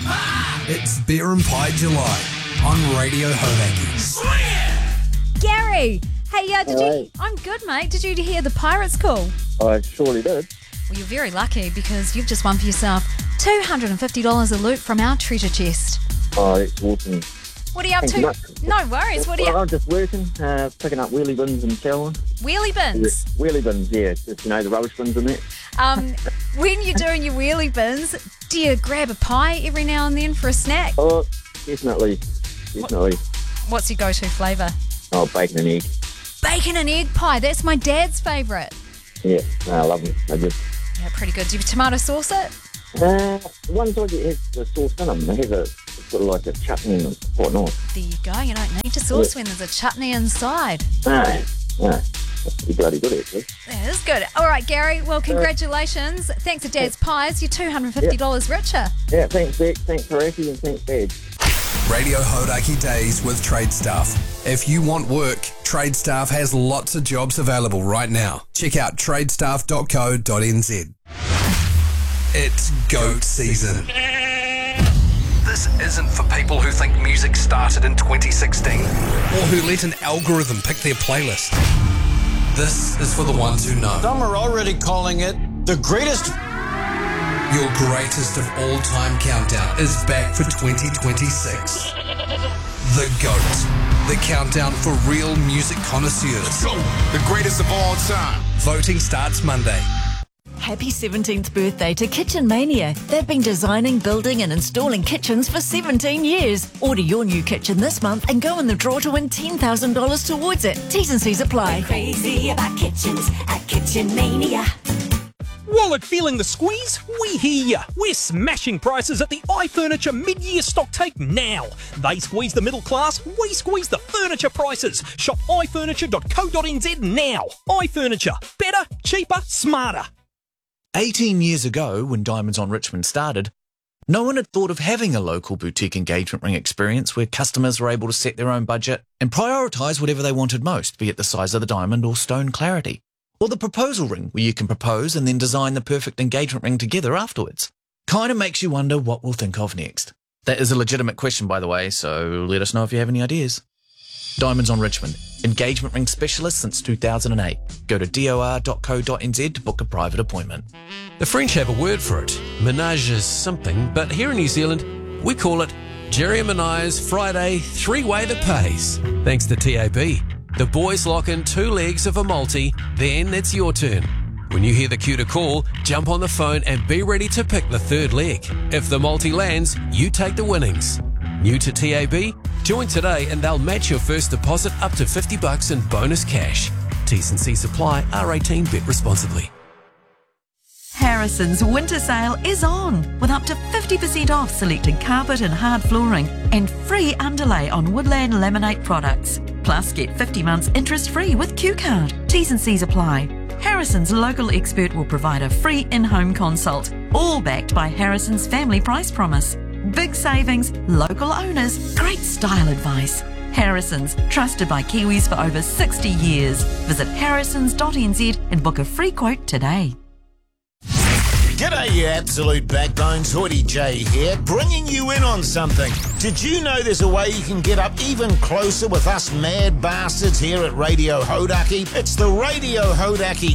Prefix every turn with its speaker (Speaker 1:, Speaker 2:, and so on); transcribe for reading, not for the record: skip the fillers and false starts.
Speaker 1: It's Beer and Pie July on Radio Hodaki.
Speaker 2: Gary, hey, did
Speaker 3: Hey.
Speaker 2: you? I'm good, mate. Did you hear the Pirates call?
Speaker 3: I surely did.
Speaker 2: Well, you're very lucky because you've just won for yourself $250 a loot from our treasure chest.
Speaker 3: Oh, that's awesome.
Speaker 2: What are you up
Speaker 3: Thank
Speaker 2: to?
Speaker 3: you much.
Speaker 2: No worries. What are you?
Speaker 3: I'm just working, picking up wheelie bins and showering.
Speaker 2: Wheelie bins.
Speaker 3: Wheelie bins, yeah. Just, the rubbish bins and that.
Speaker 2: When you're doing your wheelie bins, do you grab a pie every now and then for a snack?
Speaker 3: Oh, definitely.
Speaker 2: What's your go-to flavour?
Speaker 3: Oh, bacon and egg.
Speaker 2: Bacon and egg pie. That's my dad's favourite.
Speaker 3: Yeah, no, I love them. They're good.
Speaker 2: Yeah, pretty good. Do you tomato sauce it?
Speaker 3: One side it has the sauce in them. They have it's got like a chutney in them. It's quite nice.
Speaker 2: There you go. You don't need to sauce when there's a chutney inside.
Speaker 3: No, that's pretty bloody good actually.
Speaker 2: That is good. All right, Gary. Well, congratulations. Thanks to Dad's Pies. You're $250 richer.
Speaker 3: Yeah, thanks Beck, thanks Karaki and thanks Dad.
Speaker 1: Radio Hodaki Days with Trade Staff. If you want work, Trade Staff has lots of jobs available right now. Check out tradestaff.co.nz. It's goat season. This isn't for people who think music started in 2016 or who let an algorithm pick their playlist. This is for the ones who know.
Speaker 4: Some are already calling it the greatest.
Speaker 1: Your greatest of all time countdown is back for 2026. The GOAT. The countdown for real music connoisseurs.
Speaker 5: The greatest of all time.
Speaker 1: Voting starts Monday.
Speaker 6: Happy 17th birthday to Kitchen Mania. They've been designing, building and installing kitchens for 17 years. Order your new kitchen this month and go in the draw to win $10,000 towards it. T's and C's apply.
Speaker 7: Crazy about kitchens at Kitchen Mania.
Speaker 8: Wallet feeling the squeeze? We hear ya. We're smashing prices at the iFurniture mid-year stock take now. They squeeze the middle class, we squeeze the furniture prices. Shop ifurniture.co.nz now. iFurniture. Better, cheaper, smarter.
Speaker 9: 18 years ago, when Diamonds on Richmond started, no one had thought of having a local boutique engagement ring experience where customers were able to set their own budget and prioritise whatever they wanted most, be it the size of the diamond or stone clarity. Or the proposal ring, where you can propose and then design the perfect engagement ring together afterwards. Kind of makes you wonder what we'll think of next. That is a legitimate question, by the way, so let us know if you have any ideas. Diamonds on Richmond, engagement ring specialist since 2008. Go to dor.co.nz to book a private appointment.
Speaker 10: The French have a word for it. Menage is something, but here in New Zealand, we call it Jerry and Menai's Friday three-way that pays. Thanks to TAB. The boys lock in 2 legs of a multi, then it's your turn. When you hear the cue to call, jump on the phone and be ready to pick the 3rd leg. If the multi lands, you take the winnings. New to TAB? Join today and they'll match your first deposit up to $50 in bonus cash. T's and C's apply. R18. Bet responsibly.
Speaker 11: Harrison's winter sale is on with up to 50% off selected carpet and hard flooring and free underlay on Woodland Laminate products. Plus, get 50 months interest-free with Q-Card. T's and C's apply. Harrison's local expert will provide a free in-home consult, all backed by Harrison's family price promise. Big savings, local owners, great style advice. Harrison's, trusted by Kiwis for over 60 years. Visit harrisons.nz and book a free quote today.
Speaker 12: G'day, you absolute backbones. Hoodie J here, bringing you in on something. Did you know there's a way you can get up even closer with us mad bastards here at Radio Hodaki? It's the Radio Hodaki